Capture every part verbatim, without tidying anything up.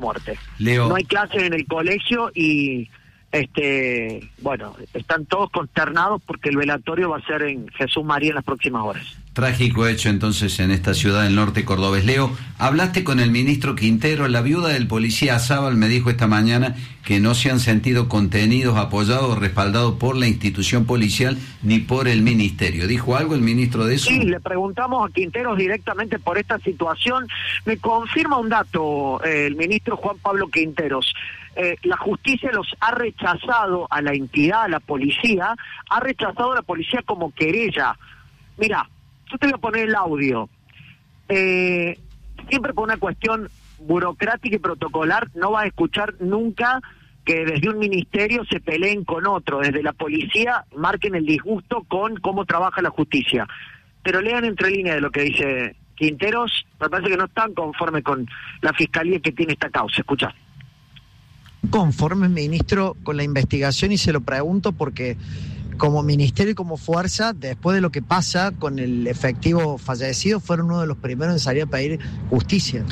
muerte. Leo. No hay clases en el colegio y, este, bueno, están todos consternados porque el velatorio va a ser en Jesús María en las próximas horas. Trágico hecho entonces en esta ciudad del norte cordobés. Leo, hablaste con el ministro Quintero. La viuda del policía Azábal me dijo esta mañana que no se han sentido contenidos, apoyados o respaldados por la institución policial ni por el ministerio. ¿Dijo algo el ministro de eso? Sí, le preguntamos a Quinteros directamente por esta situación. Me confirma un dato eh, el ministro Juan Pablo Quinteros. Eh, la justicia los ha rechazado a la entidad, a la policía, ha rechazado a la policía como querella. Mira, yo te voy a poner el audio. Eh, siempre por una cuestión burocrática y protocolar no vas a escuchar nunca que desde un ministerio se peleen con otro, desde la policía marquen el disgusto con cómo trabaja la justicia. Pero lean entre líneas de lo que dice Quinteros, me parece que no están conformes con la fiscalía que tiene esta causa. Escuchá. Conforme, ministro, con la investigación, y se lo pregunto porque como ministerio y como fuerza, después de lo que pasa con el efectivo fallecido, fueron uno de los primeros en salir a pedir justicia.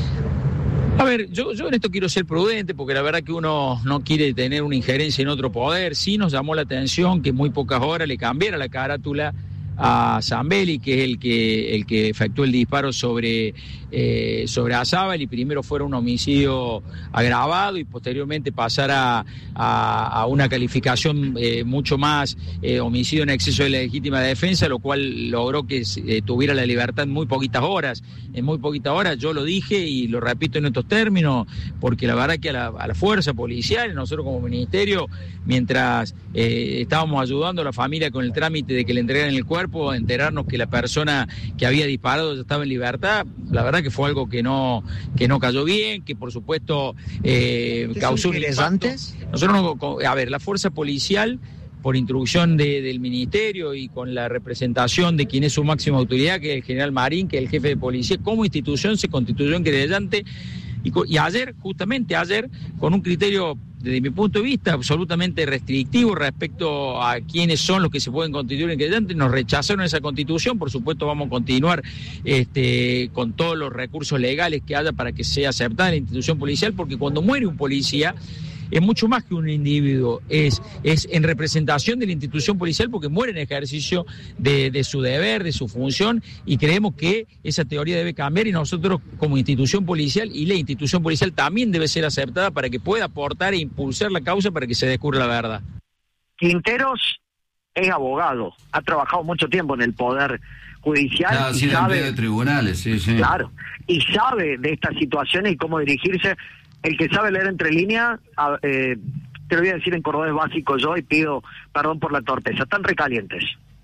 A ver, yo, yo en esto quiero ser prudente porque la verdad que uno no quiere tener una injerencia en otro poder. Sí nos llamó la atención que en muy pocas horas le cambiara la carátula a Zambelli, que es el que el que efectuó el disparo sobre eh, sobre Azábal, y primero fuera un homicidio agravado y posteriormente pasara a, a una calificación eh, mucho más eh, homicidio en exceso de la legítima defensa, lo cual logró que eh, tuviera la libertad en muy poquitas horas. En muy poquitas horas, yo lo dije y lo repito en estos términos, porque la verdad que a la, a la fuerza policial, nosotros como ministerio, mientras eh, estábamos ayudando a la familia con el trámite de que le entregaran el cuerpo, a enterarnos que la persona que había disparado ya estaba en libertad, la verdad que fue algo que no que no cayó bien, que por supuesto eh, causó un impacto. Antes? Nosotros, no, a ver, la fuerza policial, por instrucción de, del ministerio y con la representación de quien es su máxima autoridad, que es el general Marín, que es el jefe de policía, como institución se constituyó en querellante, y, y ayer, justamente ayer, con un criterio, desde mi punto de vista, absolutamente restrictivo respecto a quiénes son los que se pueden constituir en querellante, nos rechazaron esa constitución. Por supuesto vamos a continuar este, con todos los recursos legales que haya para que sea aceptada la institución policial, porque cuando muere un policía es mucho más que un individuo, es, es en representación de la institución policial, porque muere en ejercicio de, de su deber, de su función, y creemos que esa teoría debe cambiar, y nosotros como institución policial, y la institución policial también debe ser aceptada para que pueda aportar e impulsar la causa para que se descubra la verdad. Quinteros es abogado, ha trabajado mucho tiempo en el Poder Judicial. Claro, y sí, sabe de tribunales, sí, sí. Claro, y sabe de estas situaciones y cómo dirigirse. El que sabe leer entre líneas, eh, te lo voy a decir en cordobés básico yo, y pido perdón por la torpeza, están recalientes.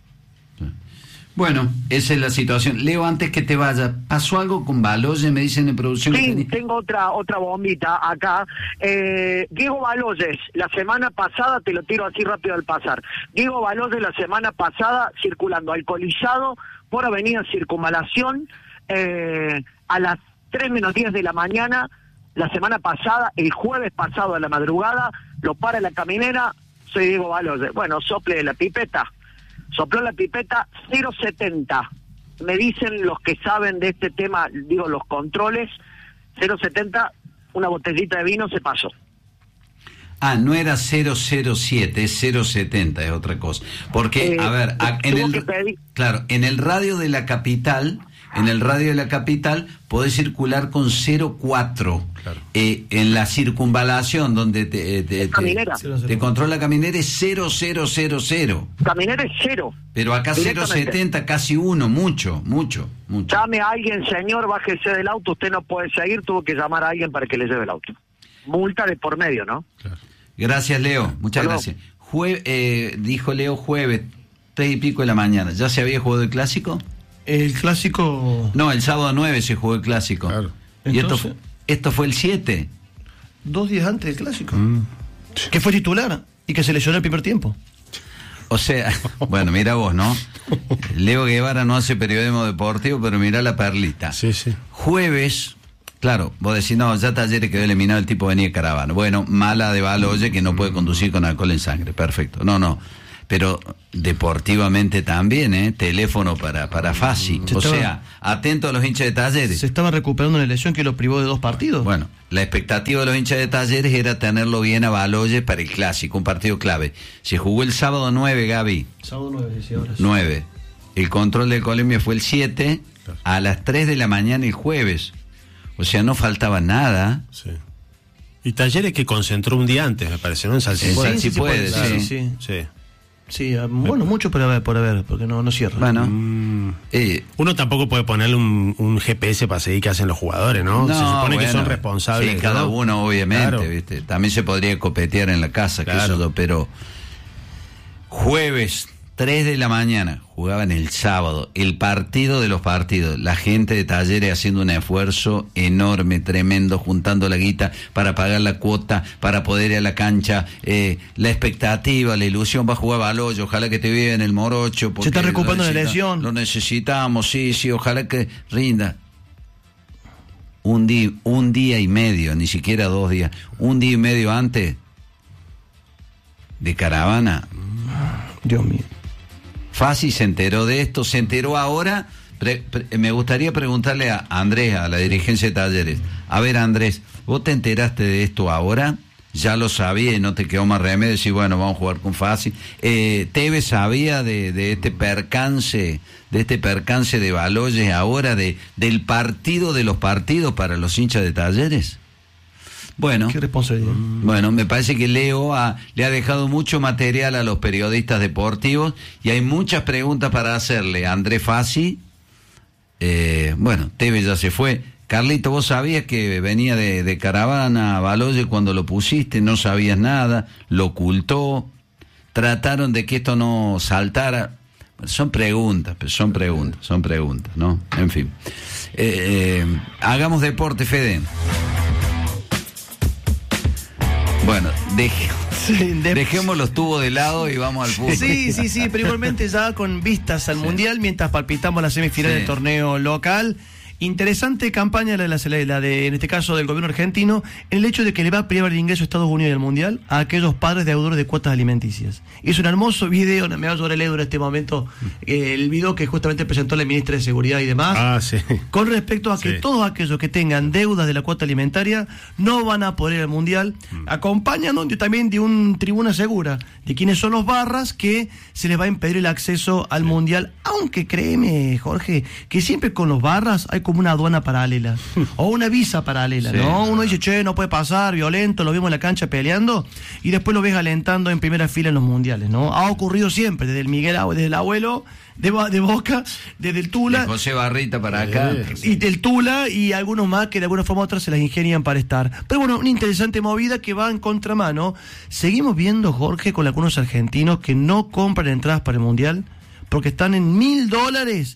Bueno, esa es la situación. Leo, antes que te vaya, ¿pasó algo con Baloyes? Me dicen en producción. Sí, que tenía... tengo otra otra bombita acá. Eh, Diego Baloyes, la semana pasada, te lo tiro así rápido al pasar. Diego Baloyes la semana pasada circulando alcoholizado por avenida Circunvalación eh, a las tres menos diez de la mañana. La semana pasada, el jueves pasado a la madrugada, lo para la caminera, soy Diego Baloyes. Bueno, sople la pipeta. Sopló la pipeta cero setenta. Me dicen los que saben de este tema, digo, los controles, cero setenta, una botellita de vino se pasó. Ah, no era cero cero siete, es cero setenta, es otra cosa. Porque, eh, a ver, a, en el, pedir... claro, en el radio de la capital... En el radio de la capital podés circular con cero cuatro. Claro. Eh, en la circunvalación donde te, te, te, te controla caminera es cero cero cero cero. Caminera es cero. Pero acá cero setenta, casi uno, mucho, mucho, mucho. Llame a alguien, señor, bájese del auto, usted no puede seguir, tuvo que llamar a alguien para que le lleve el auto. Multa de por medio, ¿no? Claro. Gracias, Leo, muchas Hello. gracias. Jue eh, dijo Leo jueves, tres y pico de la mañana. ¿Ya se había jugado el clásico? El clásico... No, el sábado nueve se jugó el clásico. Claro. Y Entonces... esto, esto fue el siete. Dos días antes del clásico. Mm. Que fue titular y que se lesionó el primer tiempo. O sea, bueno, mira vos, ¿no? Leo Guevara no hace periodismo deportivo, pero mira la perlita. Sí, sí. Jueves, claro, vos decís, no, ya Talleres quedó eliminado, el tipo venía caravana. Bueno, mala de Baloyes que no puede conducir con alcohol en sangre, perfecto. No, no. pero deportivamente también, ¿eh? Teléfono para, para Fassi. Se o estaba, sea, atento a los hinchas de Talleres. Se estaba recuperando una lesión que lo privó de dos partidos. Bueno, la expectativa de los hinchas de Talleres era tenerlo bien a Baloyes para el Clásico, un partido clave. Se jugó el sábado nueve, Gaby. Sábado nueve, sí, ahora sí. nueve. El control de Colombia fue el siete, a las tres de la mañana el jueves. O sea, no faltaba nada. Sí. Y Talleres que concentró un día antes, me parece, ¿no? En Salsipuede. Sí, sí, sí, puede, sí. sí. sí. Sí. Sí, bueno, mucho por ver, por ver, porque no, no cierra. Bueno, Mm. eh, Uno tampoco puede ponerle un, un G P S para seguir qué hacen los jugadores, ¿no? no, se supone bueno, que son responsables. Sí, de cada todo. uno, obviamente, Claro. ¿viste? También se podría copetear en la casa, Claro. qué sé yo, pero jueves, tres de la mañana, jugaban el sábado, el partido de los partidos, la gente de Talleres haciendo un esfuerzo enorme, tremendo, juntando la guita para pagar la cuota, para poder ir a la cancha, eh, la expectativa, la ilusión, va a jugar Baloyes, ojalá que te vea en el Morocho. Se está recuperando lo la necesita- lesión. Lo necesitamos, sí, sí, ojalá que rinda. Un día, un día y medio, ni siquiera dos días, un día y medio antes de Caravana, Dios mío. Fassi se enteró de esto, se enteró ahora. Pre, pre, me gustaría preguntarle a Andrés, a la dirigencia de Talleres. A ver, Andrés, ¿vos te enteraste de esto ahora? Ya lo sabía y no te quedó más remedio decir, bueno, vamos a jugar con Fassi. Eh, ¿Tevez sabía de, de este percance, de este percance de Baloyes ahora, de del partido de los partidos para los hinchas de Talleres? Bueno, Qué responsabilidad. bueno, me parece que Leo ha, le ha dejado mucho material a los periodistas deportivos y hay muchas preguntas para hacerle a Andrés Fassi. Eh, bueno, Tevez ya se fue. Carlito, ¿vos sabías que venía de, de Caravana a Baloyes cuando lo pusiste? No sabías nada, lo ocultó, trataron de que esto no saltara. Son preguntas, pero son preguntas, son preguntas, ¿no? En fin. Eh, eh, hagamos deporte, Fede. Bueno, deje, Sí, de- dejemos los tubos de lado y vamos al fútbol. Sí, sí, sí, pero igualmente ya con vistas al Sí. Mundial, mientras palpitamos la semifinal Sí. del torneo local. Interesante campaña la de, la, la de, en este caso, del gobierno argentino, en el hecho de que le va a privar el ingreso a Estados Unidos y al Mundial a aquellos padres deudores de cuotas alimenticias. Es un hermoso video, me va a llorar el euro en este momento, eh, el video que justamente presentó la ministra de Seguridad y demás, Ah, sí. con respecto a que Sí. todos aquellos que tengan deudas de la cuota alimentaria no van a poder ir al Mundial, acompañando también de un tribuna segura, de quienes son los barras que se les va a impedir el acceso al Mundial, aunque créeme, Jorge, que siempre con los barras hay como una aduana paralela, o una visa paralela, Sí. ¿no? Uno dice, che, no puede pasar, violento, lo vimos en la cancha peleando, y después lo ves alentando en primera fila en los Mundiales, ¿no? Ha ocurrido siempre, desde el Miguel, desde el abuelo de, Bo- de Boca, desde el De Tula, José Barrita para acá. y del Tula y algunos más que de alguna forma u otra se las ingenian para estar. Pero bueno, una interesante movida que va en contramano. Seguimos viendo, Jorge, con algunos argentinos que no compran entradas para el Mundial porque están en mil dólares.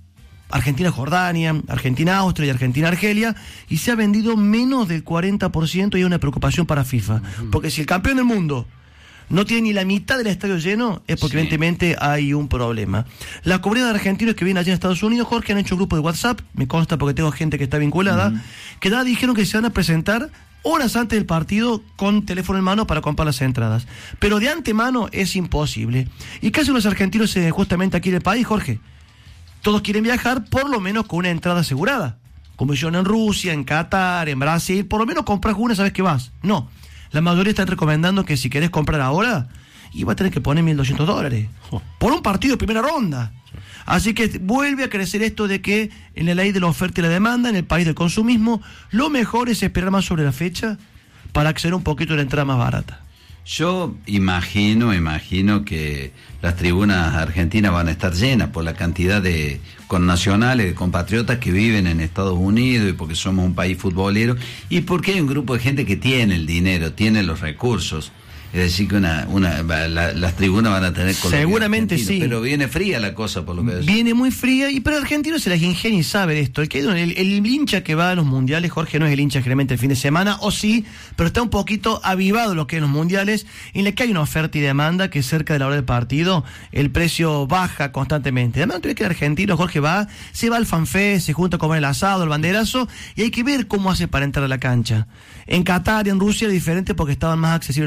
Argentina-Jordania, Argentina-Austria y Argentina-Argelia, y se ha vendido menos del cuarenta por ciento y hay una preocupación para FIFA. Porque si el campeón del mundo no tiene ni la mitad del estadio lleno, es porque Sí. evidentemente hay un problema. La comunidad de argentinos que vienen allí en Estados Unidos, Jorge, han hecho un grupo de WhatsApp, me consta porque tengo gente que está vinculada, uh-huh. que ya dijeron que se van a presentar horas antes del partido con teléfono en mano para comprar las entradas. Pero de antemano es imposible. ¿Y qué hacen los argentinos eh, justamente aquí en el país, Jorge? Todos quieren viajar por lo menos con una entrada asegurada. Como hicieron en Rusia, en Qatar, en Brasil, por lo menos compras una, sabes que vas. No. La mayoría están recomendando que si querés comprar ahora, iba a tener que poner mil doscientos dólares. Por un partido de primera ronda. Así que vuelve a crecer esto de que en la ley de la oferta y la demanda, en el país del consumismo, lo mejor es esperar más sobre la fecha para acceder un poquito a la entrada más barata. Yo imagino, imagino que las tribunas argentinas van a estar llenas por la cantidad de connacionales, de compatriotas que viven en Estados Unidos y porque somos un país futbolero y porque hay un grupo de gente que tiene el dinero, tiene los recursos. Es decir, que una, una, la, las tribunas van a tener color. Seguramente sí. Pero viene fría la cosa, por lo que es. Viene muy fría, y pero el argentino se las ingenia y sabe de esto. El, que, el, el hincha que va a los mundiales, Jorge, no es el hincha generalmente el fin de semana, o sí, pero está un poquito avivado lo que es los mundiales, en la que hay una oferta y demanda que cerca de la hora del partido el precio baja constantemente. Además, tú ves que el argentino, Jorge, va, se va al fanfé, se junta a comer el asado, el banderazo, y hay que ver cómo hace para entrar a la cancha. En Qatar y en Rusia es diferente porque estaban más accesibles los precios.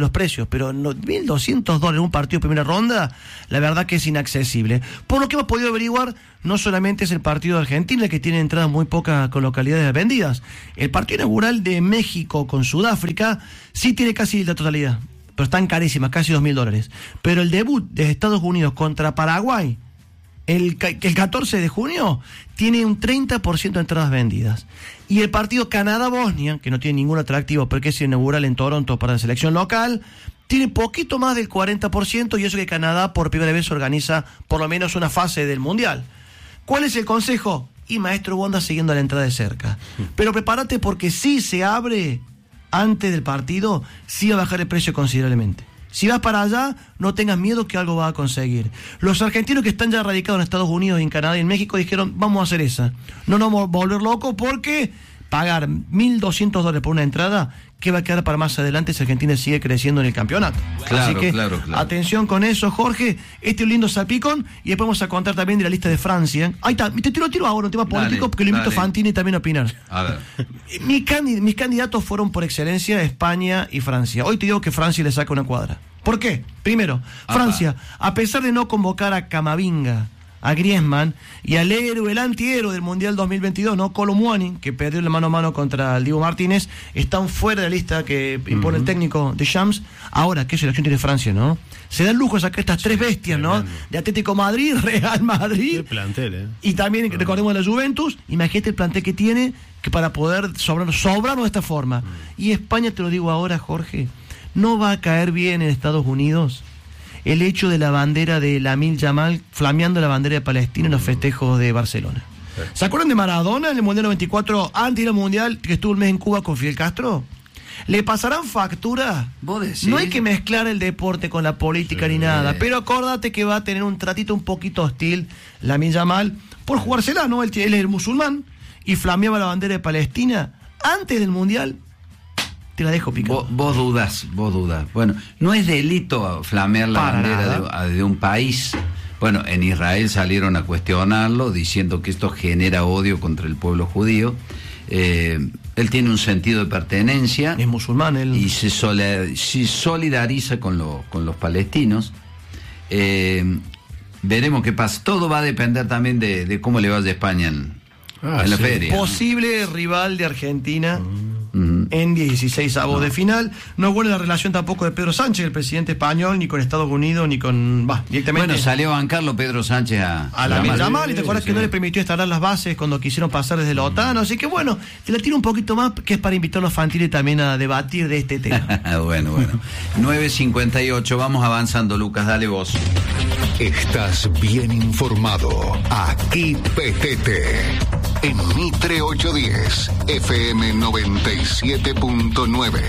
pero no, mil doscientos dólares en un partido de primera ronda, la verdad que es inaccesible. Por lo que hemos podido averiguar, no solamente es el partido de Argentina el que tiene entradas muy pocas con localidades vendidas. El partido inaugural de México con Sudáfrica sí tiene casi la totalidad, pero están carísimas, casi dos mil dólares. Pero el debut de Estados Unidos contra Paraguay, el, el catorce de junio, tiene un treinta por ciento de entradas vendidas. Y el partido Canadá-Bosnia, que no tiene ningún atractivo porque es inaugural en Toronto para la selección local, tiene poquito más del cuarenta por ciento, y eso que Canadá por primera vez organiza por lo menos una fase del Mundial. ¿Cuál es el consejo? Y Maestro Bonda siguiendo la entrada de cerca. Pero prepárate porque si se abre antes del partido, sí va a bajar el precio considerablemente. Si vas para allá, no tengas miedo que algo va a conseguir. Los argentinos que están ya radicados en Estados Unidos, en Canadá y en México dijeron, vamos a hacer esa. No nos vamos a volver locos porque pagar mil doscientos dólares por una entrada, ¿qué va a quedar para más adelante si Argentina sigue creciendo en el campeonato? Claro, Así que claro, claro. Atención con eso, Jorge. Este es un lindo salpicón. Y después vamos a contar también de la lista de Francia. Ahí está, te tiro, tiro ahora un tema político Dale, porque lo invito dale. a Fantini también a opinar. A ver. Mi candid- mis candidatos fueron por excelencia España y Francia. Hoy te digo que Francia le saca una cuadra. ¿Por qué? Primero, Apa. Francia, a pesar de no convocar a Camavinga, a Griezmann y al héroe, el antihéroe del Mundial dos mil veintidós, ¿no? Kolo Muani, que perdió el mano a mano contra el Diego Martínez, están fuera de la lista que impone uh-huh. el técnico de Shams. Ahora, ¿qué selección tiene Francia, no? Se da el lujo de sacar estas tres bestias, ¿no? De Atlético Madrid, Real Madrid. Qué plantel, ¿eh? Y también, recordemos, la Juventus. Imagínate el plantel que tiene que para poder sobrar, sobrarnos de esta forma. Uh-huh. Y España, te lo digo ahora, Jorge, no va a caer bien en Estados Unidos el hecho de la bandera de Lamine Yamal flameando la bandera de Palestina en los festejos de Barcelona. ¿Se acuerdan de Maradona en el Mundial noventa y cuatro, antes de ir al Mundial, que estuvo un mes en Cuba con Fidel Castro? ¿Le pasarán factura? ¿Vos decís? No hay que mezclar el deporte con la política sí. ni nada, pero acordate que va a tener un tratito un poquito hostil Lamine Yamal por jugársela, ¿no? Él, él es musulmán y flameaba la bandera de Palestina antes del Mundial. Te la dejo picando. Vos, vos dudas, vos dudas. Bueno, no es delito flamear la Para bandera de, de un país. Bueno, en Israel salieron a cuestionarlo, diciendo que esto genera odio contra el pueblo judío. Eh, él tiene un sentido de pertenencia. Es musulmán él. Y se, solidariza, se solidariza con, lo, con los palestinos. Eh, veremos qué pasa. Todo va a depender también de, de cómo le vaya a España en, ah, en la sí. feria. Posible ¿no? rival de Argentina. Mm. Uh-huh. En dieciseisavos no. de final. No es buena la relación tampoco de Pedro Sánchez, el presidente español, ni con Estados Unidos, ni con... Bah, directamente. Bueno, salió a bancarlo Pedro Sánchez a... A la Yamal, y te acuerdas sí, que sí. no le permitió instalar las bases cuando quisieron pasar desde la OTAN. Así que bueno, te la tiro un poquito más, que es para invitar a los Fantini también a debatir de este tema. bueno, bueno. nueve cincuenta y ocho, vamos avanzando, Lucas, dale vos. Estás bien informado. Aquí P T T. En Mitre ochocientos diez, F M noventa y siete punto nueve.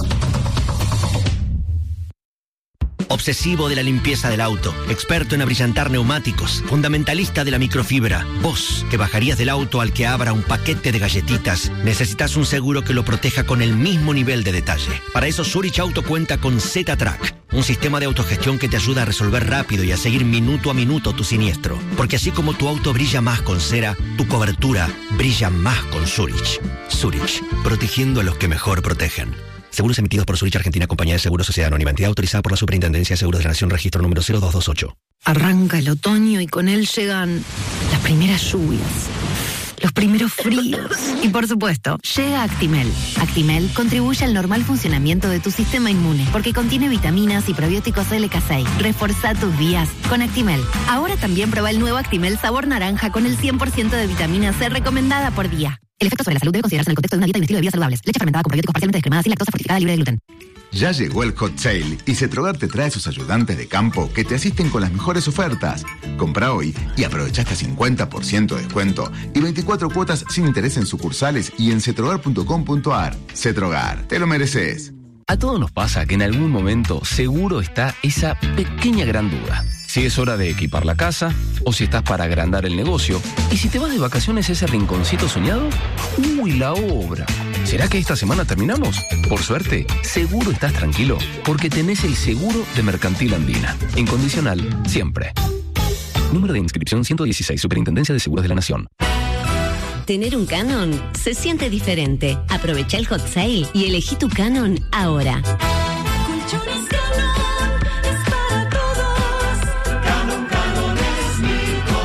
Obsesivo de la limpieza del auto, experto en abrillantar neumáticos, fundamentalista de la microfibra. Vos, que bajarías del auto al que abra un paquete de galletitas, necesitas un seguro que lo proteja con el mismo nivel de detalle. Para eso Zurich Auto cuenta con Z-Track, un sistema de autogestión que te ayuda a resolver rápido y a seguir minuto a minuto tu siniestro. Porque así como tu auto brilla más con cera, tu cobertura brilla más con Zurich. Zurich, protegiendo a los que mejor protegen. Seguros emitidos por Zurich Argentina, Compañía de Seguros Sociedad Anónima, entidad autorizada por la Superintendencia de Seguros de la Nación, registro número cero dos dos ocho. Arranca el otoño y con él llegan las primeras lluvias, los primeros fríos y, por supuesto, llega Actimel. Actimel contribuye al normal funcionamiento de tu sistema inmune porque contiene vitaminas y probióticos L K seis. Reforzá tus días con Actimel. Ahora también prueba el nuevo Actimel sabor naranja con el cien por ciento de vitamina C recomendada por día. El efecto sobre la salud debe considerarse en el contexto de una dieta y un estilo de vida saludables. Leche fermentada con probióticos parcialmente descremada, sin lactosa, fortificada, libre de gluten. Ya llegó el Hot Sale y Cetrogar te trae sus ayudantes de campo que te asisten con las mejores ofertas. Compra hoy y aprovecha hasta cincuenta por ciento de descuento y veinticuatro cuotas sin interés en sucursales y en cetrogar punto com punto a r. Cetrogar, te lo mereces. A todos nos pasa que en algún momento seguro está esa pequeña gran duda. Si es hora de equipar la casa, o si estás para agrandar el negocio, y si te vas de vacaciones a ese rinconcito soñado, ¡uy, la obra! ¿Será que esta semana terminamos? Por suerte, seguro estás tranquilo, porque tenés el seguro de Mercantil Andina. Incondicional, siempre. Número de inscripción ciento dieciséis, Superintendencia de Seguros de la Nación. Tener un Canon se siente diferente. Aprovecha el Hot Sale y elegí tu Canon ahora. colchones Canon es para todos. Canon, Canon es mi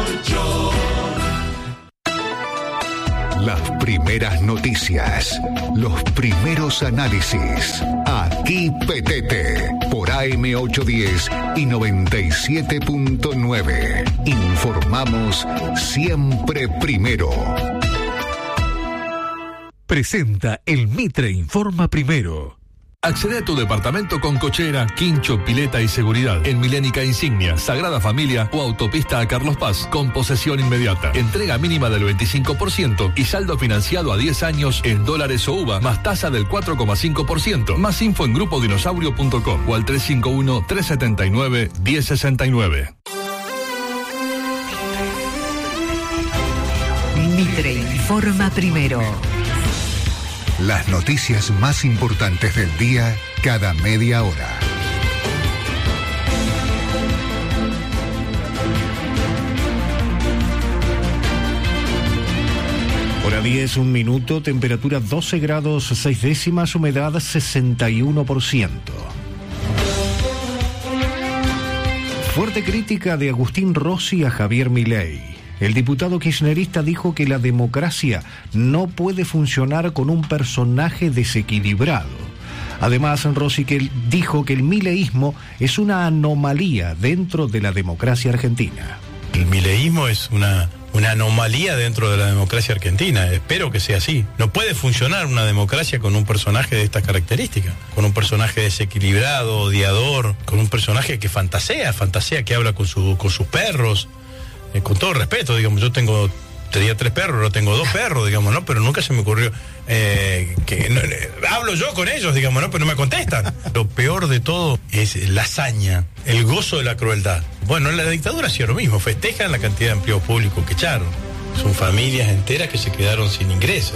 colchón. Las primeras noticias, los primeros análisis. Aquí Petete, por A M ochocientos diez y noventa y siete punto nueve. Informamos siempre primero. Presenta el Mitre Informa Primero. Accede a tu departamento con cochera, quincho, pileta y seguridad en Milénica Insignia, Sagrada Familia o Autopista a Carlos Paz, con posesión inmediata. Entrega mínima del veinticinco por ciento y saldo financiado a diez años en dólares o U V A, más tasa del cuatro coma cinco por ciento. Más info en grupo dinosaurio punto com o al tres cinco uno, tres siete nueve, uno cero seis nueve. Mitre Informa Primero. Las noticias más importantes del día cada media hora. Hora diez, un minuto, temperatura doce grados seis décimas, humedad sesenta y uno por ciento. Fuerte crítica de Agustín Rossi a Javier Milei. El diputado kirchnerista dijo que la democracia no puede funcionar con un personaje desequilibrado. Además, Rossi que dijo que el mileísmo es una anomalía dentro de la democracia argentina. El mileísmo es una, una anomalía dentro de la democracia argentina. Espero que sea así. No puede funcionar una democracia con un personaje de estas características, con un personaje desequilibrado, odiador, con un personaje que fantasea, fantasea que habla con, su, con sus perros. Eh, con todo respeto, digamos, yo tengo, tenía tres perros, ahora tengo dos perros, digamos, ¿no? Pero nunca se me ocurrió eh, que no, eh, hablo yo con ellos, digamos, ¿no? Pero no me contestan. Lo peor de todo es la hazaña, el gozo de la crueldad. Bueno, en la dictadura hacía lo mismo, festejan la cantidad de empleos públicos que echaron. Son familias enteras que se quedaron sin ingresos.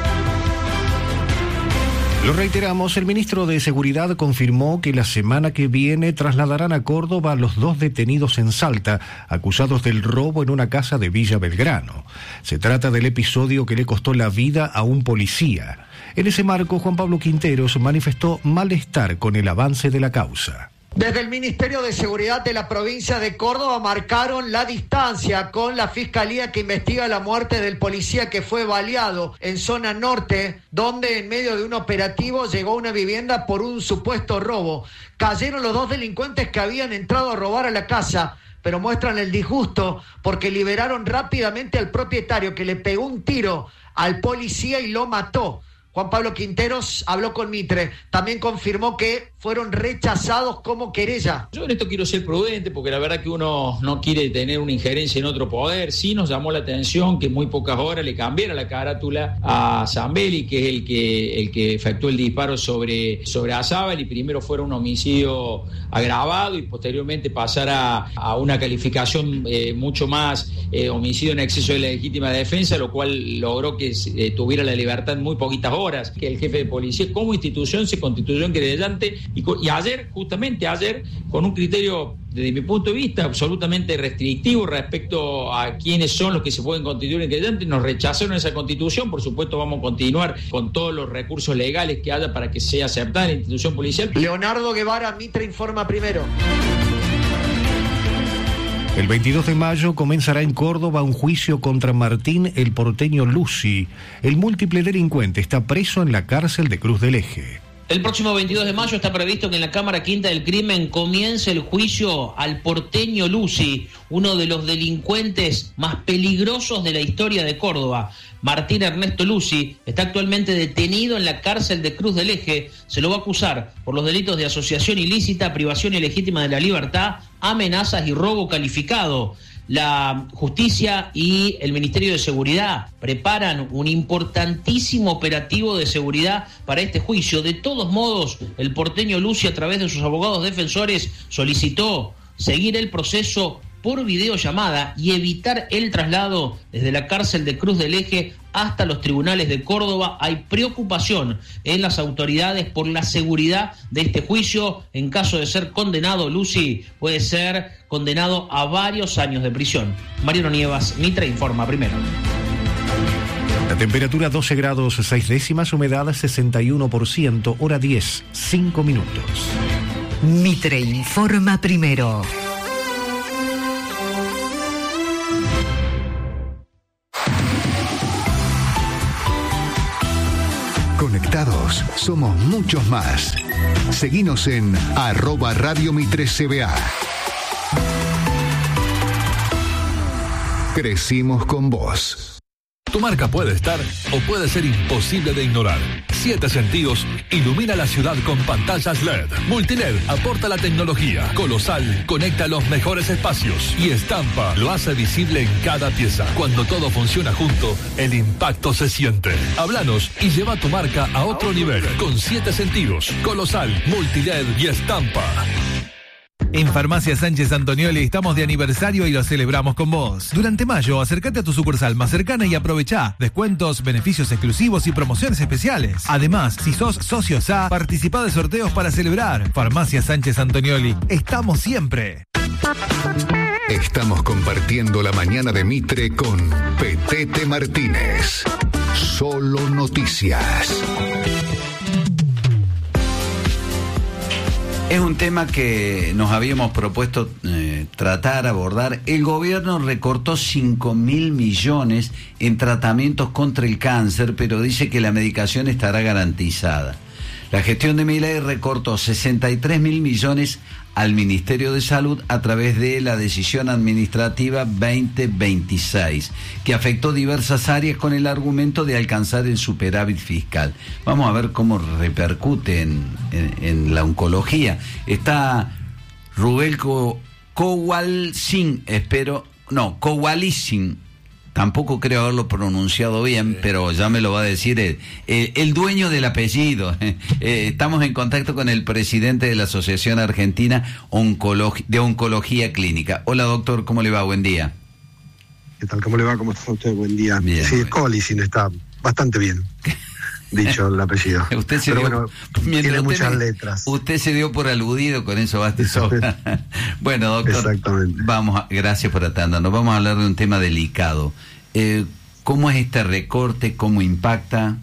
Lo reiteramos, el ministro de Seguridad confirmó que la semana que viene trasladarán a Córdoba a los dos detenidos en Salta, acusados del robo en una casa de Villa Belgrano. Se trata del episodio que le costó la vida a un policía. En ese marco, Juan Pablo Quinteros manifestó malestar con el avance de la causa. Desde el Ministerio de Seguridad de la provincia de Córdoba marcaron la distancia con la Fiscalía que investiga la muerte del policía que fue baleado en zona norte, donde en medio de un operativo llegó a una vivienda por un supuesto robo. Cayeron los dos delincuentes que habían entrado a robar a la casa, pero muestran el disgusto porque liberaron rápidamente al propietario que le pegó un tiro al policía y lo mató. Juan Pablo Quinteros habló con Mitre, también confirmó que fueron rechazados como querella. Yo en esto quiero ser prudente porque la verdad que uno no quiere tener una injerencia en otro poder. Sí nos llamó la atención que en muy pocas horas le cambiara la carátula a Zambelli, que es el que el que efectuó el disparo sobre, sobre Azábal, y primero fuera un homicidio agravado y posteriormente pasara a una calificación eh, mucho más eh, homicidio en exceso de la legítima defensa, lo cual logró que eh, tuviera la libertad en muy poquitas horas. Que el jefe de policía como institución se constituyó en querellante y, y ayer, justamente ayer, con un criterio desde mi punto de vista absolutamente restrictivo respecto a quiénes son los que se pueden constituir en querellante, nos rechazaron esa constitución. Por supuesto vamos a continuar con todos los recursos legales que haya para que sea aceptada la institución policial. Leonardo Guevara, Mitre Informa Primero. El veintidós de mayo comenzará en Córdoba un juicio contra Martín el porteño Lucy. El múltiple delincuente está preso en la cárcel de Cruz del Eje. El próximo veintidós de mayo está previsto que en la Cámara Quinta del Crimen comience el juicio al porteño Lucy, uno de los delincuentes más peligrosos de la historia de Córdoba. Martín Ernesto Lucy está actualmente detenido en la cárcel de Cruz del Eje. Se lo va a acusar por los delitos de asociación ilícita, privación ilegítima de la libertad, amenazas y robo calificado. La justicia y el Ministerio de Seguridad preparan un importantísimo operativo de seguridad para este juicio. De todos modos, el porteño Lucy, a través de sus abogados defensores, solicitó seguir el proceso por videollamada y evitar el traslado desde la cárcel de Cruz del Eje hasta los tribunales de Córdoba. Hay preocupación en las autoridades por la seguridad de este juicio. En caso de ser condenado, Lucy puede ser condenado a varios años de prisión. Mariano Nievas, Mitre Informa Primero. La temperatura doce grados seis décimas, humedad sesenta y uno por ciento, hora diez, cinco minutos. Mitre informa primero. Conectados somos muchos más. Seguinos en arroba Radio Mitre C B A. Crecimos con vos. Tu marca puede estar o puede ser imposible de ignorar. Siete Sentidos ilumina la ciudad con pantallas L E D. Multiled aporta la tecnología. Colosal conecta los mejores espacios. Y Estampa lo hace visible en cada pieza. Cuando todo funciona junto, el impacto se siente. Háblanos y lleva tu marca a otro nivel. Con Siete Sentidos, Colosal, Multiled y Estampa. En Farmacia Sánchez Antonioli estamos de aniversario y lo celebramos con vos. Durante mayo, acércate a tu sucursal más cercana y aprovechá descuentos, beneficios exclusivos y promociones especiales. Además, si sos socio S A, participá de sorteos para celebrar. Farmacia Sánchez Antonioli, estamos siempre. Estamos compartiendo la mañana de Mitre con Petete Martínez. Solo noticias. Es un tema que nos habíamos propuesto eh, tratar, abordar. El gobierno recortó cinco mil millones en tratamientos contra el cáncer, pero dice que la medicación estará garantizada. La gestión de Milei recortó sesenta y tres mil millones al Ministerio de Salud a través de la decisión administrativa veinte veintiséis, que afectó diversas áreas con el argumento de alcanzar el superávit fiscal. Vamos a ver cómo repercute en, en, en la oncología. Está Rubén Kowalczyk, espero, no, Kowalczyk, tampoco creo haberlo pronunciado bien, pero ya me lo va a decir el, el, el dueño del apellido. Eh, estamos en contacto con el presidente de la Asociación Argentina Oncolog- de Oncología Clínica. Hola, doctor, ¿cómo le va? Buen día. ¿Qué tal? ¿Cómo le va? ¿Cómo está usted? Buen día. Bien, sí, bien. Kowalczyk está bastante bien dicho el apellido. Usted se Pero dio, bueno, mientras tiene usted muchas me- letras. Usted se dio por aludido, con eso basta y sobra. Bueno, doctor, vamos a, gracias por atendernos. Vamos a hablar de un tema delicado. Eh, ¿Cómo es este recorte? ¿Cómo impacta?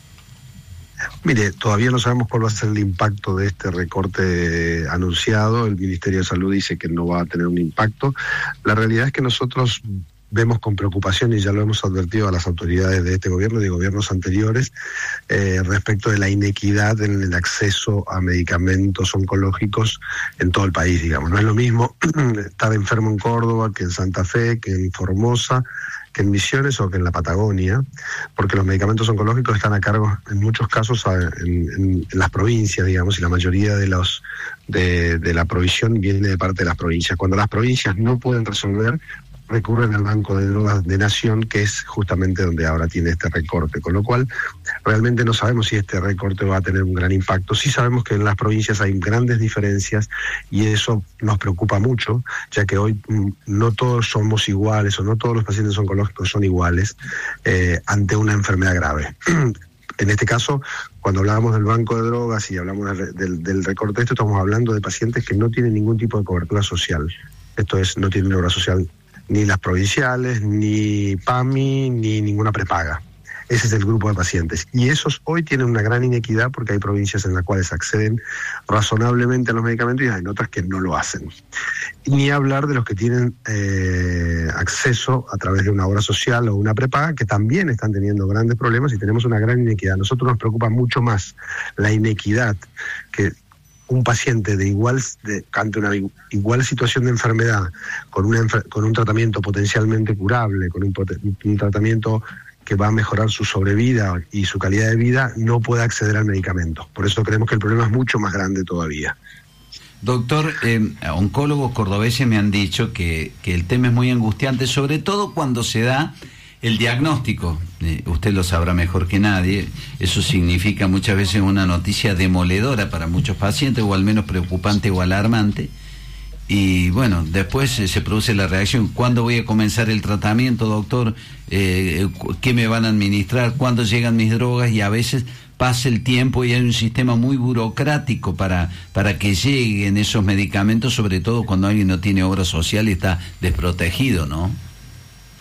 Mire, todavía no sabemos cuál va a ser el impacto de este recorte anunciado. El Ministerio de Salud dice que no va a tener un impacto. La realidad es que nosotros vemos con preocupación, y ya lo hemos advertido a las autoridades de este gobierno y de gobiernos anteriores, eh, respecto de la inequidad en el acceso a medicamentos oncológicos en todo el país, digamos. No es lo mismo estar enfermo en Córdoba que en Santa Fe, que en Formosa, que en Misiones o que en la Patagonia, porque los medicamentos oncológicos están a cargo en muchos casos a, en, en, en las provincias, digamos, y la mayoría de los de, de la provisión viene de parte de las provincias. Cuando las provincias no pueden resolver, recurren al Banco de Drogas de Nación, que es justamente donde ahora tiene este recorte, con lo cual realmente no sabemos si este recorte va a tener un gran impacto. Sí sabemos que en las provincias hay grandes diferencias y eso nos preocupa mucho, ya que hoy mm, no todos somos iguales o no todos los pacientes oncológicos son iguales eh, ante una enfermedad grave. En este caso, cuando hablábamos del banco de drogas y hablamos del, del, del recorte de esto, estamos hablando de pacientes que no tienen ningún tipo de cobertura social. Esto es, no tienen obra social ni las provinciales, ni P A M I, ni ninguna prepaga. Ese es el grupo de pacientes. Y esos hoy tienen una gran inequidad porque hay provincias en las cuales acceden razonablemente a los medicamentos y hay otras que no lo hacen. Ni hablar de los que tienen eh, acceso a través de una obra social o una prepaga, que también están teniendo grandes problemas y tenemos una gran inequidad. A nosotros nos preocupa mucho más la inequidad que un paciente de igual de, ante una igual situación de enfermedad, con, una, con un tratamiento potencialmente curable, con un, un tratamiento que va a mejorar su sobrevida y su calidad de vida, no puede acceder al medicamento. Por eso creemos que el problema es mucho más grande todavía. Doctor, eh, oncólogos cordobeses me han dicho que, que el tema es muy angustiante, sobre todo cuando se da el diagnóstico. Eh, usted lo sabrá mejor que nadie. Eso significa muchas veces una noticia demoledora para muchos pacientes, o al menos preocupante o alarmante. Y bueno, después eh, se produce la reacción. ¿Cuándo voy a comenzar el tratamiento, doctor? Eh, ¿Qué me van a administrar? ¿Cuándo llegan mis drogas? Y a veces pasa el tiempo y hay un sistema muy burocrático para, para que lleguen esos medicamentos, sobre todo cuando alguien no tiene obra social y está desprotegido, ¿no?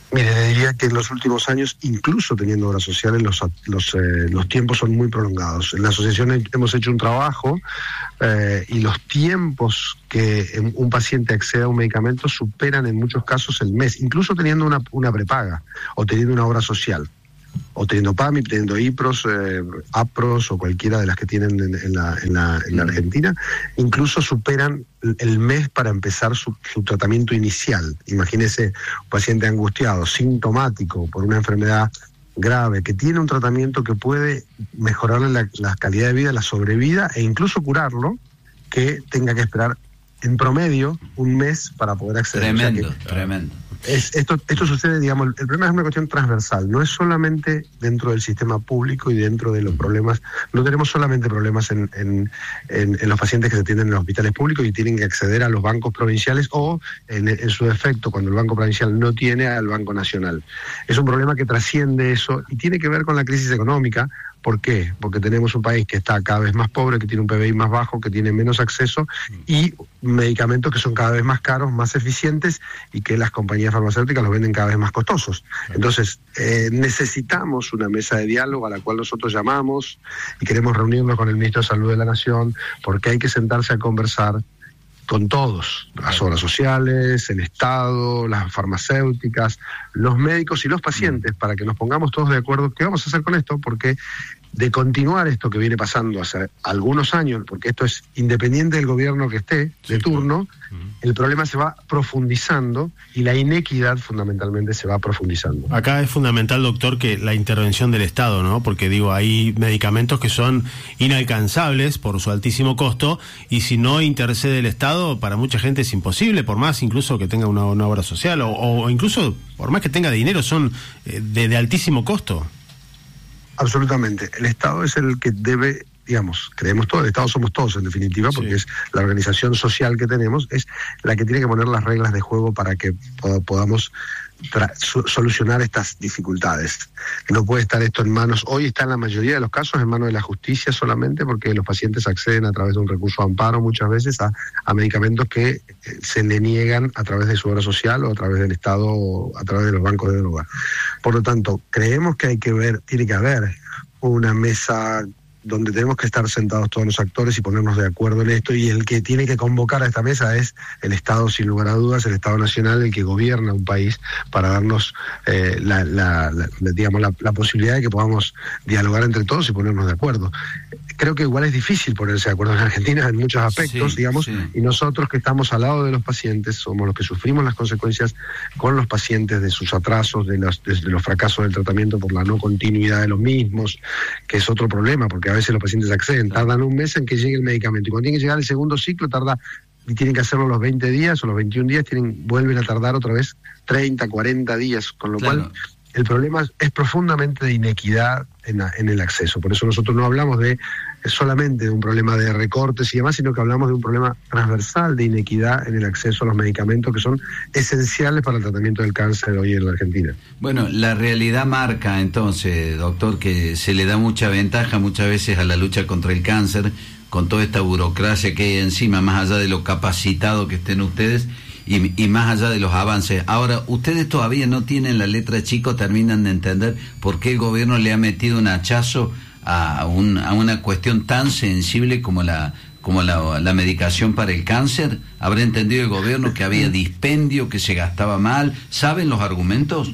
Mire, le diría que en los últimos años, incluso teniendo obras sociales, los, los, eh, los tiempos son muy prolongados. En la asociación hemos hecho un trabajo eh, y los tiempos que un paciente accede a un medicamento superan en muchos casos el mes, incluso teniendo una, una prepaga o teniendo una obra social, o teniendo PAMI, teniendo IPROS, eh, APROS o cualquiera de las que tienen en, en, la, en, la, en la Argentina, incluso superan el mes para empezar su, su tratamiento inicial. Imagínese un paciente angustiado, sintomático por una enfermedad grave, que tiene un tratamiento que puede mejorarle la, la calidad de vida, la sobrevida e incluso curarlo, que tenga que esperar en promedio un mes para poder acceder. Tremendo, o sea que, tremendo. Es, esto, esto sucede, digamos, el problema es una cuestión transversal, no es solamente dentro del sistema público y dentro de los problemas, no tenemos solamente problemas en, en, en, en los pacientes que se atienden en los hospitales públicos y tienen que acceder a los bancos provinciales o, en, en su defecto, cuando el banco provincial no tiene, al Banco Nacional. Es un problema que trasciende eso y tiene que ver con la crisis económica. ¿Por qué? Porque tenemos un país que está cada vez más pobre, que tiene un P B I más bajo, que tiene menos acceso y medicamentos que son cada vez más caros, más eficientes y que las compañías farmacéuticas los venden cada vez más costosos. Entonces, eh, necesitamos una mesa de diálogo a la cual nosotros llamamos y queremos reunirnos con el Ministro de Salud de la Nación porque hay que sentarse a conversar con todos, las obras sociales, el Estado, las farmacéuticas, los médicos y los pacientes, para que nos pongamos todos de acuerdo qué vamos a hacer con esto, porque de continuar esto que viene pasando hace algunos años, porque esto es independiente del gobierno que esté de turno, el problema se va profundizando y la inequidad fundamentalmente se va profundizando. Acá es fundamental, doctor, que la intervención del Estado, ¿no? Porque digo, hay medicamentos que son inalcanzables por su altísimo costo y si no intercede el Estado, para mucha gente es imposible, por más incluso que tenga una, una obra social o, o incluso por más que tenga dinero, son eh, de, de altísimo costo. Absolutamente. El Estado es el que debe, digamos, creemos todos, el Estado somos todos en definitiva, porque sí. Es la organización social que tenemos, es la que tiene que poner las reglas de juego para que pod- podamos tra- so- solucionar estas dificultades. No puede estar esto en manos, hoy está en la mayoría de los casos en manos de la justicia solamente, porque los pacientes acceden a través de un recurso de amparo muchas veces a, a medicamentos que eh, se le niegan a través de su obra social o a través del Estado o a través de los bancos de droga. Por lo tanto, creemos que hay que ver, tiene que haber una mesa donde tenemos que estar sentados todos los actores y ponernos de acuerdo en esto, y el que tiene que convocar a esta mesa es el Estado, sin lugar a dudas, el Estado Nacional, el que gobierna un país, para darnos eh, la, la, la, digamos, la, la posibilidad de que podamos dialogar entre todos y ponernos de acuerdo. Creo que igual es difícil ponerse de acuerdo en Argentina en muchos aspectos, sí, digamos, sí. Y nosotros que estamos al lado de los pacientes somos los que sufrimos las consecuencias con los pacientes de sus atrasos, de los, de, de los fracasos del tratamiento por la no continuidad de los mismos, que es otro problema, porque a veces los pacientes acceden, tardan un mes en que llegue el medicamento, y cuando tiene que llegar el segundo ciclo tarda, y tienen que hacerlo los veinte días o los veintiún días, tienen vuelven a tardar otra vez treinta, cuarenta días, con lo claro. cual el problema es, es profundamente de inequidad en, la, en el acceso. Por eso nosotros no hablamos de solamente de un problema de recortes y demás, sino que hablamos de un problema transversal de inequidad en el acceso a los medicamentos que son esenciales para el tratamiento del cáncer hoy en la Argentina. Bueno, la realidad marca entonces, doctor, que se le da mucha ventaja muchas veces a la lucha contra el cáncer, con toda esta burocracia que hay encima, más allá de lo capacitado que estén ustedes y, y más allá de los avances. Ahora, ustedes todavía no tienen la letra chico, terminan de entender por qué el gobierno le ha metido un hachazo a, un, a una cuestión tan sensible como la como la, la medicación para el cáncer. ¿Habrá entendido el gobierno que había dispendio, que se gastaba mal? ¿Saben los argumentos?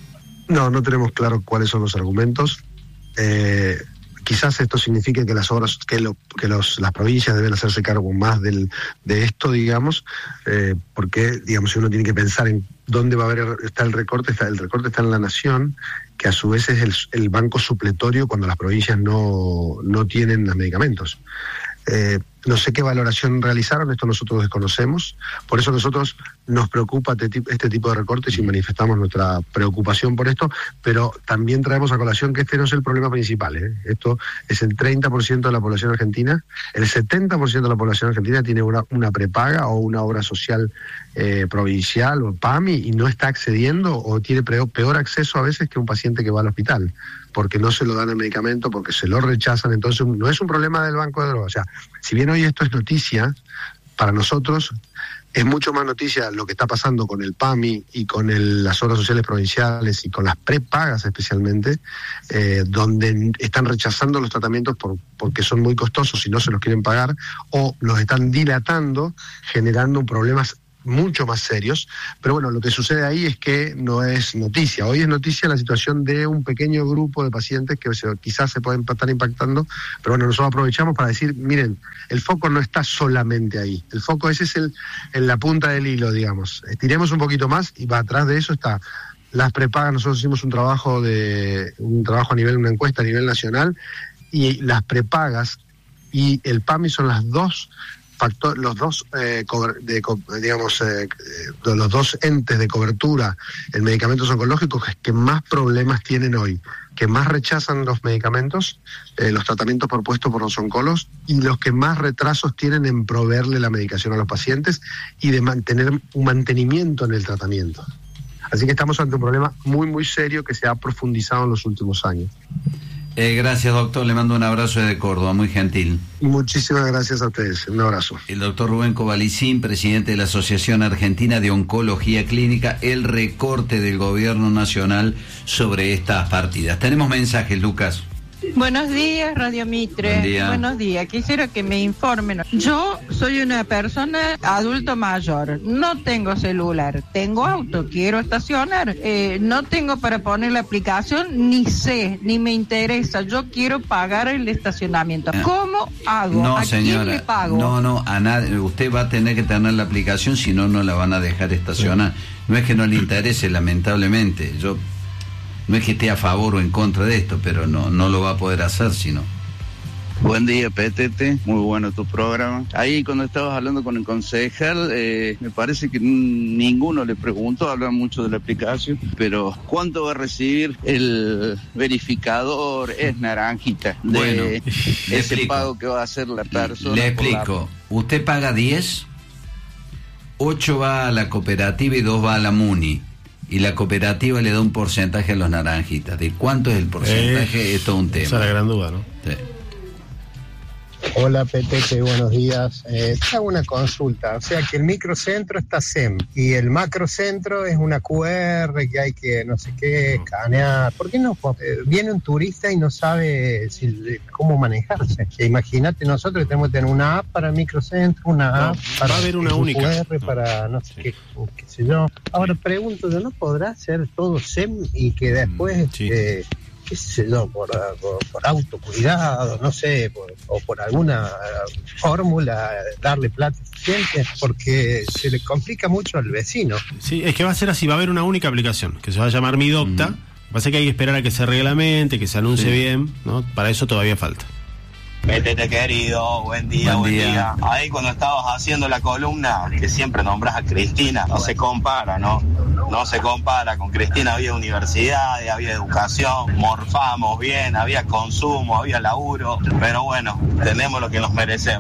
No, no tenemos claro cuáles son los argumentos. Eh, quizás esto signifique que las obras, que, lo, que los, las provincias deben hacerse cargo más del, de esto, digamos, eh, porque, digamos, si uno tiene que pensar en dónde va a haber está el recorte, está, el recorte está en la nación, que a su vez es el, el banco supletorio cuando las provincias no, no tienen los medicamentos. Eh, no sé qué valoración realizaron, esto nosotros desconocemos, por eso nosotros nos preocupa este tipo de recortes y manifestamos nuestra preocupación por esto, pero también traemos a colación que este no es el problema principal, ¿eh? Esto es el treinta por ciento de la población argentina, el setenta por ciento de la población argentina tiene una, una prepaga o una obra social eh, provincial o PAMI y no está accediendo o tiene peor, peor acceso a veces que un paciente que va al hospital, porque no se lo dan el medicamento, porque se lo rechazan. Entonces no es un problema del banco de drogas. O sea, si bien hoy esto es noticia, para nosotros es mucho más noticia lo que está pasando con el P A M I y con el, las obras sociales provinciales y con las prepagas especialmente, eh, donde están rechazando los tratamientos por, porque son muy costosos y no se los quieren pagar, o los están dilatando, generando problemas mucho más serios. Pero bueno, lo que sucede ahí es que no es noticia. Hoy es noticia la situación de un pequeño grupo de pacientes que se, quizás se pueden estar impactando, pero bueno, nosotros aprovechamos para decir, miren, el foco no está solamente ahí. El foco ese es el, en la punta del hilo, digamos. Estiremos un poquito más y va atrás de eso está las prepagas. Nosotros hicimos un trabajo de un trabajo a nivel, una encuesta a nivel nacional, y las prepagas y el P A M I son las dos factor, los dos eh, cober, de, digamos eh, los dos entes de cobertura en medicamentos oncológicos que más problemas tienen hoy, que más rechazan los medicamentos, eh, los tratamientos propuestos por los oncólogos, y los que más retrasos tienen en proveerle la medicación a los pacientes y de mantener un mantenimiento en el tratamiento. Así que estamos ante un problema muy muy serio que se ha profundizado en los últimos años. Eh, gracias, doctor. Le mando un abrazo desde Córdoba, muy gentil. Muchísimas gracias a ustedes. Un abrazo. El doctor Rubén Covalicín, presidente de la Asociación Argentina de Oncología Clínica, el recorte del gobierno nacional sobre estas partidas. Tenemos mensajes, Lucas. Buenos días, Radio Mitre. Buen día. Buenos días. Quisiera que me informen. Yo soy una persona adulto mayor. No tengo celular. Tengo auto. Quiero estacionar. Eh, no tengo para poner la aplicación. Ni sé, ni me interesa. Yo quiero pagar el estacionamiento. ¿Cómo hago? No, ¿A señora, quién le pago? No, no, a nadie. Usted va a tener que tener la aplicación, si no, no la van a dejar estacionar. No es que no le interese, lamentablemente. Yo... No es que esté a favor o en contra de esto, pero no, no lo va a poder hacer, sino. Buen día, Petete, muy bueno tu programa. Ahí cuando estabas hablando con el concejal, eh, me parece que ninguno le preguntó, hablan mucho de la aplicación, pero ¿cuánto va a recibir el verificador? Es naranjita, de bueno, ese explico. pago que va a hacer la persona. Le explico, la... usted paga diez, ocho va a la cooperativa y dos va a la MUNI. Y la cooperativa le da un porcentaje a los naranjitas. ¿De cuánto es el porcentaje? Eh, es todo un tema. Esa es la gran duda, ¿no? Sí. Hola, Petete, buenos días. Eh, te hago una consulta. O sea que el microcentro está S E M y el macrocentro es una Q R que hay que no sé qué escanear. ¿Por qué no? Eh, viene un turista y no sabe si, cómo manejarse. E imagínate, nosotros tenemos que tener una app para el microcentro, una no, app para va a haber una un única. Q R para no sé qué, qué sé yo. Ahora pregunto, ¿yo no podrá ser todo S E M y que después... Sí. Eh, qué sé yo, por, por, por autocuidado, no sé, por, o por alguna uh, fórmula, darle plata suficiente, porque se le complica mucho al vecino. Sí, es que va a ser así, va a haber una única aplicación, que se va a llamar Mi Docta. Mm. Pasa que hay que esperar a que se reglamente, que se anuncie sí. bien, ¿no? Para eso todavía falta. Petete querido, buen día, buen, buen día. día. Ahí cuando estabas haciendo la columna, que siempre nombras a Cristina, no se compara, ¿no? No se compara, con Cristina había universidades, había educación, morfamos bien, había consumo, había laburo, pero bueno, tenemos lo que nos merecemos.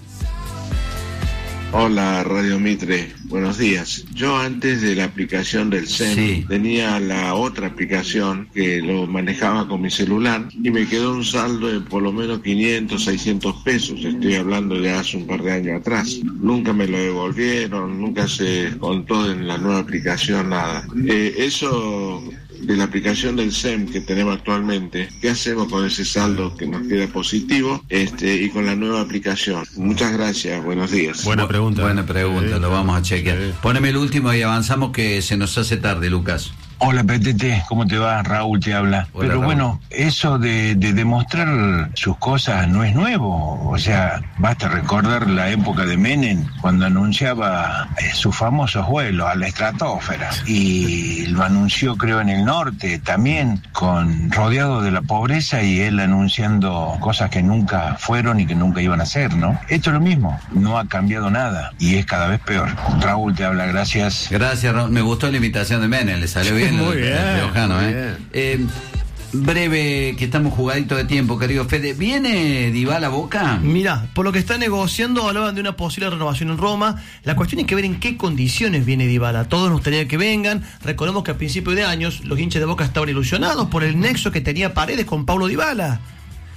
Hola Radio Mitre, buenos días. Yo antes de la aplicación del S E M sí. tenía la otra aplicación que lo manejaba con mi celular y me quedó un saldo de por lo menos quinientos, seiscientos pesos, estoy hablando de hace un par de años atrás. Nunca me lo devolvieron, nunca se contó en la nueva aplicación nada. Eh, eso... de la aplicación del S E M que tenemos actualmente, ¿qué hacemos con ese saldo que nos queda positivo este y con la nueva aplicación? Muchas gracias, buenos días. Buena pregunta. Buena pregunta, sí, lo vamos a chequear. Sí. Poneme el último y avanzamos que se nos hace tarde, Lucas. Hola, Petete, ¿cómo te va? Raúl te habla. Hola, Pero Raúl. Bueno, eso de, de demostrar sus cosas no es nuevo. O sea, basta recordar la época de Menem, cuando anunciaba eh, sus famosos vuelos a la estratosfera. Y lo anunció, creo, en el norte también, con rodeado de la pobreza y él anunciando cosas que nunca fueron y que nunca iban a ser, ¿no? Esto es lo mismo, no ha cambiado nada y es cada vez peor. Raúl te habla, gracias. Gracias, Raúl. Me gustó la invitación de Menem, le salió bien. Muy el, bien, el riojano, muy ¿eh? bien. Eh, breve, que estamos jugaditos de tiempo, querido Fede. ¿Viene Dybala a Boca? Mirá, por lo que está negociando, hablaban de una posible renovación en Roma. La cuestión es que ver en qué condiciones viene Dybala. Todos nos gustaría que vengan. Recordemos que a principios de años los hinchas de Boca estaban ilusionados por el nexo que tenía Paredes con Paulo Dybala.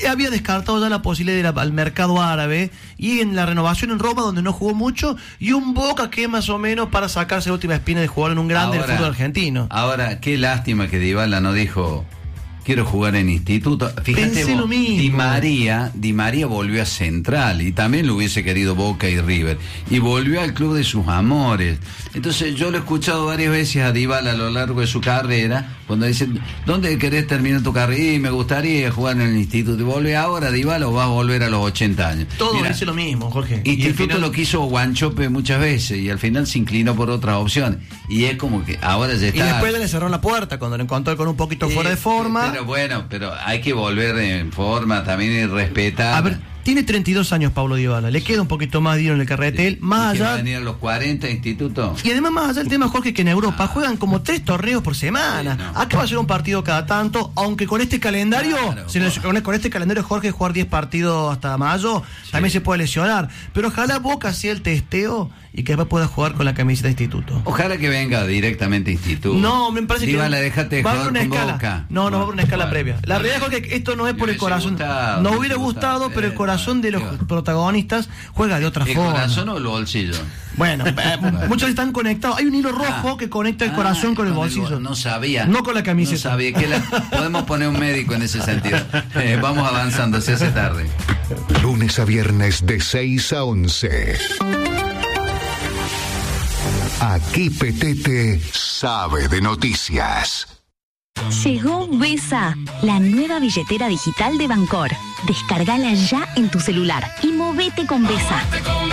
había descartado ya la posibilidad de ir al mercado árabe y en la renovación en Roma, donde no jugó mucho, y un Boca que más o menos para sacarse la última espina de jugar en un grande del fútbol argentino. Ahora, qué lástima que Dybala no dijo... Quiero jugar en Instituto. Fíjate Pensé vos, lo mismo. Di María, Di María volvió a Central y también lo hubiese querido Boca y River. Y volvió al club de sus amores. Entonces yo lo he escuchado varias veces a Dybala a lo largo de su carrera, cuando dicen, ¿dónde querés terminar tu carrera? Y me gustaría jugar en el Instituto. ¿Y vuelve ahora Dybala o vas a volver a los ochenta años? Todo Mira, dice lo mismo, Jorge. Instituto y al final... lo quiso Guanchope muchas veces y al final se inclinó por otras opciones. Y es como que ahora ya está. Y después le cerraron la puerta cuando lo encontró con un poquito Eh, fuera de forma. Pero bueno, pero hay que volver en forma también y respetar. A ver, tiene treinta y dos años Paulo Dybala, le queda un poquito más de dinero en el carretel, más ¿Y que va a allá. venir a los cuarenta Instituto? Y además más allá del tema, Jorge, que en Europa juegan como tres torneos por semana. Sí, no. Acá va a ser un partido cada tanto, aunque con este calendario, Claro, si le- con, con este calendario Jorge jugar diez partidos hasta mayo, también se puede lesionar. Pero ojalá Boca hacía el testeo y que después pueda jugar con la camiseta de Instituto. Ojalá que venga directamente a Instituto. No, me parece Dybala, que déjate de va a joder haber una con escala. Boca. No, no va a haber una escala Bueno, previa. La realidad es que esto no es por el hubiese corazón. gustado, no me hubiera hubiese gustado, gustado, pero el corazón de los protagonistas juega de otra ¿El forma. corazón o el bolsillo? Bueno, eh, muchos están conectados. Hay un hilo rojo que conecta el Ah, corazón con el con el bolsillo. bol- no sabía. No con la camiseta. No sabía que la- podemos poner un médico en ese sentido. Eh, vamos avanzando, se hace tarde. Lunes a viernes de seis a once. Aquí Petete sabe de noticias. Llegó Besa, la nueva billetera digital de Bancor. Descargala ya en tu celular y movete con Besa.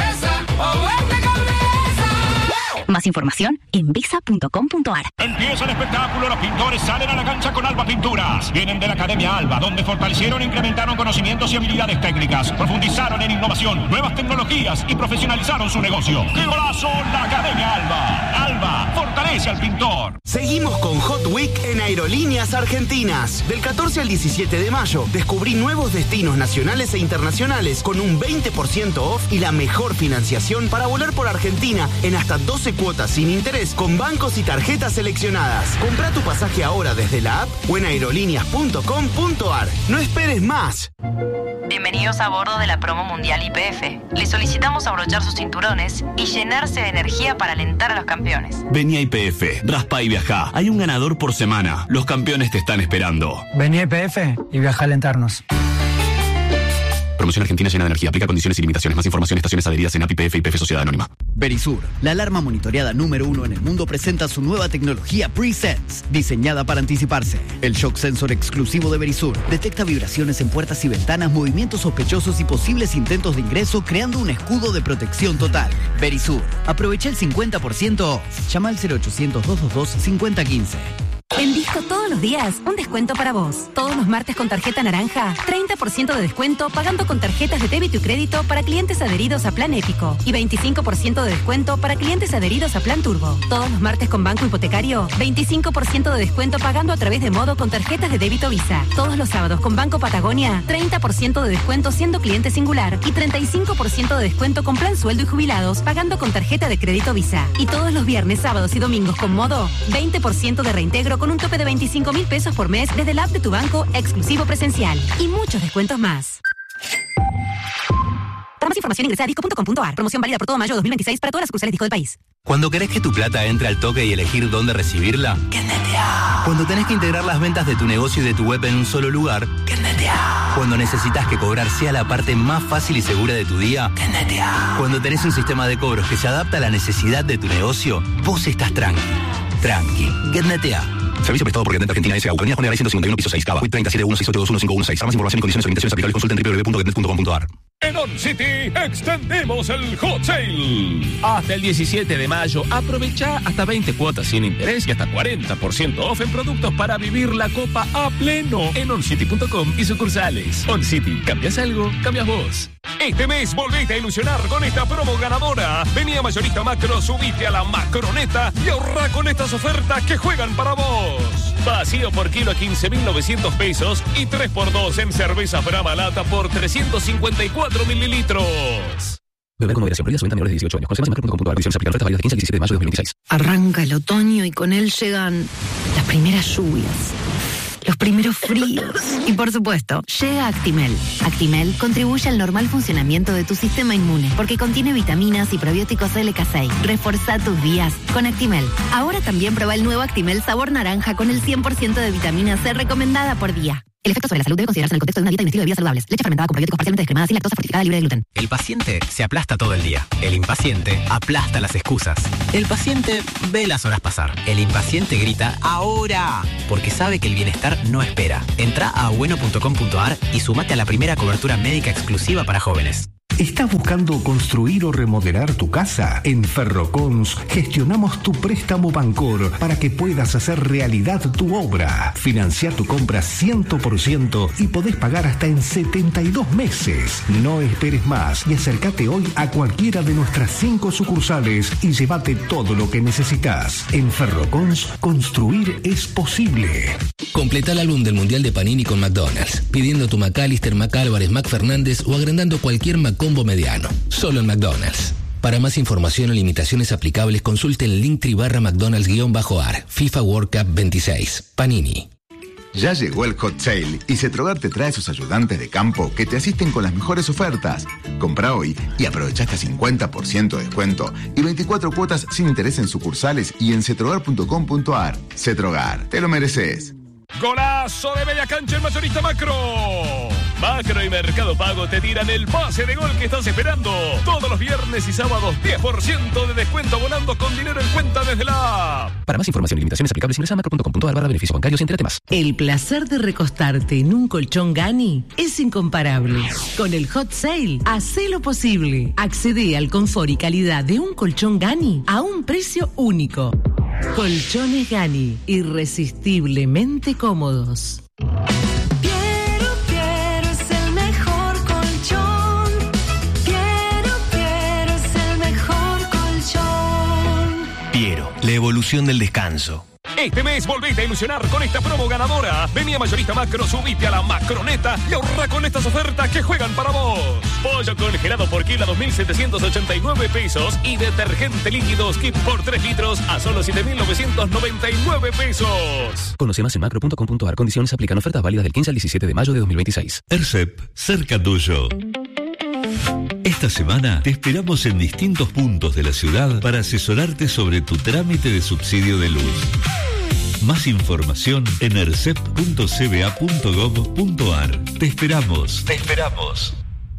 Más información en besa punto com punto ar. Empieza el espectáculo, los pintores salen a la cancha con Alba Pinturas. Vienen de la Academia Alba, donde fortalecieron e incrementaron conocimientos y habilidades técnicas, profundizaron en innovación, nuevas tecnologías y profesionalizaron su negocio. ¡Qué golazo! La Academia Alba. Alba fortalece al pintor. Seguimos con Hot Week en Aerolíneas Argentinas. Del catorce al diecisiete de mayo, descubrí nuevos destinos nacionales e internacionales con un veinte por ciento off y la mejor financiación para volar por Argentina en hasta doce cuotas sin interés con bancos y tarjetas seleccionadas. Compra tu pasaje ahora desde la app o en aerolíneas punto com punto ar. No esperes más. Bienvenidos a bordo de la promo mundial Y P F. Les solicitamos abrochar sus cinturones y llenarse de energía para alentar a los campeones. Vení a Y P F, raspa y viajá. Hay un ganador por semana. Los campeones te están esperando. Vení a Y P F y viaja a alentarnos. Promoción argentina llena de energía. Aplica condiciones y limitaciones. Más información, estaciones adheridas en A P I P F y P F Sociedad Anónima. Verisur, la alarma monitoreada número uno en el mundo, presenta su nueva tecnología PreSense, diseñada para anticiparse. El shock sensor exclusivo de Verisur detecta vibraciones en puertas y ventanas, movimientos sospechosos y posibles intentos de ingreso, creando un escudo de protección total. Verisur, aprovecha el cincuenta por ciento off. Llama al cero ochocientos, doscientos veintidós, cincuenta quince. En Disco todos los días, un descuento para vos. Todos los martes con tarjeta naranja, treinta por ciento de descuento pagando con tarjetas de débito y crédito para clientes adheridos a Plan Épico y veinticinco por ciento de descuento para clientes adheridos a Plan Turbo. Todos los martes con Banco Hipotecario, veinticinco por ciento de descuento pagando a través de Modo con tarjetas de débito Visa. Todos los sábados con Banco Patagonia, treinta por ciento de descuento siendo cliente singular y treinta y cinco por ciento de descuento con Plan Sueldo y Jubilados pagando con tarjeta de crédito Visa. Y todos los viernes, sábados y domingos con Modo, veinte por ciento de reintegro con un tope de veinticinco mil pesos por mes desde la app de tu banco exclusivo presencial. Y muchos descuentos más. Para más información ingresa a disco punto com punto ar. Promoción válida por todo mayo dos mil veintiséis para todas las sucursales Disco del país. Cuando querés que tu plata entre al toque y elegir dónde recibirla, Kennetea. Cuando tenés que integrar las ventas de tu negocio y de tu web en un solo lugar, Kennetea. Cuando necesitas que cobrar sea la parte más fácil y segura de tu día, Kennetea. Cuando tenés un sistema de cobros que se adapta a la necesidad de tu negocio, vos estás tranqui. Tranqui. Kennetea. Servicio prestado por Getnet Argentina S A. Avenida Juan de ciento cincuenta y uno, piso seis, Cava. treinta y siete uno seis ocho dos uno cinco uno seis. Para más información y condiciones o limitaciones aplicables, consulta en w w w punto getnet punto com punto ar. En On City extendemos el Hot Sale. Hasta el diecisiete de mayo, aprovecha hasta veinte cuotas sin interés y hasta cuarenta por ciento off en productos para vivir la copa a pleno en oncity punto com y sucursales. On City, ¿cambias algo? Cambias vos. Este mes volvete a ilusionar con esta promo ganadora. Vení a Mayorista Macro, subite a la Macroneta y ahorra con estas ofertas que juegan para vos. Vacío por kilo a quince mil novecientos pesos y tres por dos en cerveza Brahma Lata por trescientos cincuenta y cuatro mililitros. Beber con moderación. Prohibida su venta a menores de dieciocho años. Conoce más en macro punto com punto ar. Condiciones aplican. Ofertas válidas del quince al diecisiete de mayo de dos mil veintiséis. Arranca el otoño y con él llegan las primeras lluvias. los primeros fríos. Y por supuesto, llega Actimel. Actimel contribuye al normal funcionamiento de tu sistema inmune porque contiene vitaminas y probióticos L K seis. Reforza tus días con Actimel. Ahora también prueba el nuevo Actimel sabor naranja con el cien por ciento de vitamina C recomendada por día. El efecto sobre la salud debe considerarse en el contexto de una dieta y un estilo de vida saludables. Leche fermentada con probióticos parcialmente descremadas sin lactosa, fortificada, libre de gluten. El paciente se aplasta todo el día. El impaciente aplasta las excusas. El paciente ve las horas pasar. El impaciente grita ¡ahora! Porque sabe que el bienestar no espera. Entra a bueno punto com punto a r y sumate a la primera cobertura médica exclusiva para jóvenes. ¿Estás buscando construir o remodelar tu casa? En Ferrocons gestionamos tu préstamo Bancor para que puedas hacer realidad tu obra. Financia tu compra cien por ciento y podés pagar hasta en setenta y dos meses. No esperes más y acércate hoy a cualquiera de nuestras cinco sucursales y llévate todo lo que necesitas. En Ferrocons, construir es posible. Completa el álbum del Mundial de Panini con McDonald's, pidiendo tu McAllister, McAlvarez, McFernández o agrandando cualquier McCombo mediano. Solo en McDonald's. Para más información o limitaciones aplicables, consulte el Linktree barra McDonald's-A R. FIFA World Cup veintiséis. Panini. Ya llegó el Hot Sale y Cetrogar te trae sus ayudantes de campo que te asisten con las mejores ofertas. Compra hoy y aprovecha hasta cincuenta por ciento de descuento y veinticuatro cuotas sin interés en sucursales y en cetrogar punto com punto a r. Cetrogar, te lo mereces. Golazo de media cancha el mayorista Macro. Macro y Mercado Pago te tiran el pase de gol que estás esperando. Todos los viernes y sábados diez por ciento de descuento abonando con dinero en cuenta desde la app. Para más información y limitaciones aplicables ingresa a macro punto com punto a r barra beneficios bancarios y entérate más. El placer de recostarte en un colchón Gani es incomparable. Con el Hot Sale, hacé lo posible. Accede al confort y calidad de un colchón Gani a un precio único. Colchones Gani, irresistiblemente cómodos. Piero, Piero es el mejor colchón. Piero, Piero es el mejor colchón. Piero, la evolución del descanso. Este mes volvete a ilusionar con esta promo ganadora. Vení a Mayorista Macro, subite a la Macroneta y ahorra con estas ofertas que juegan para vos. Pollo congelado por kilo a dos mil setecientos ochenta y nueve pesos y detergente líquido Skip por tres litros a solo siete mil novecientos noventa y nueve pesos. Conoce más en macro punto com punto a r. Condiciones aplican. Ofertas válidas del quince al diecisiete de mayo de dos mil veintiséis. ERCEP, cerca tuyo. Esta semana te esperamos en distintos puntos de la ciudad para asesorarte sobre tu trámite de subsidio de luz. Más información en ercep punto c b a punto gov punto a r. Te esperamos. Te esperamos.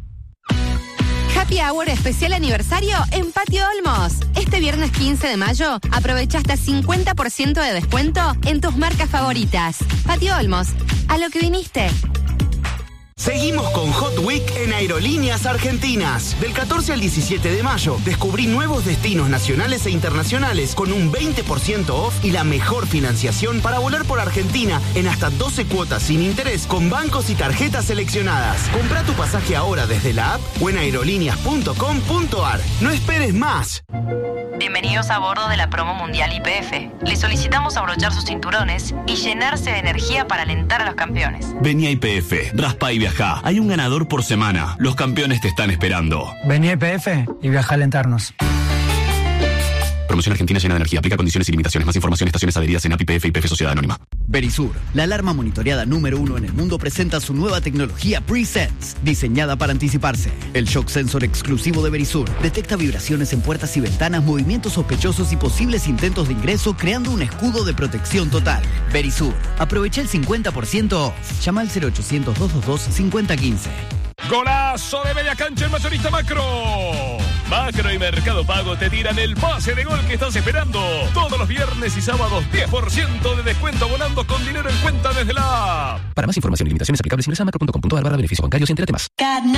Happy Hour especial aniversario en Patio Olmos. Este viernes quince de mayo aprovecha hasta cincuenta por ciento de descuento en tus marcas favoritas. Patio Olmos, a lo que viniste. Seguimos con Hot Week en Aerolíneas Argentinas. Del catorce al diecisiete de mayo, descubrí nuevos destinos nacionales e internacionales con un veinte por ciento off y la mejor financiación para volar por Argentina en hasta doce cuotas sin interés con bancos y tarjetas seleccionadas. Comprá tu pasaje ahora desde la app o en aerolíneas punto com punto a r. No esperes más. Bienvenidos a bordo de la promo mundial Y P F. Les solicitamos abrochar sus cinturones y llenarse de energía para alentar a los campeones. Vení a Y P F, raspa y viajá. Hay un ganador por semana. Los campeones te están esperando. Vení a Y P F y viaja a alentarnos. Promoción Argentina llena de energía. Aplica condiciones y limitaciones. Más información, estaciones adheridas en A P I P F y P F Sociedad Anónima. Verisur, la alarma monitoreada número uno en el mundo, presenta su nueva tecnología PreSense, diseñada para anticiparse. El shock sensor exclusivo de Verisur detecta vibraciones en puertas y ventanas, movimientos sospechosos y posibles intentos de ingreso, creando un escudo de protección total. Verisur, aprovecha el cincuenta por ciento off. Llama al cero ochocientos, doscientos veintidós, cincuenta quince. Golazo de media cancha el mayorista Macro. Macro y Mercado Pago te tiran el pase de gol que estás esperando. Todos los viernes y sábados diez por ciento de descuento abonando con dinero en cuenta desde la app. Para más información y limitaciones aplicables ingresa a macro punto com punto a r barra beneficios bancarios y entérate más.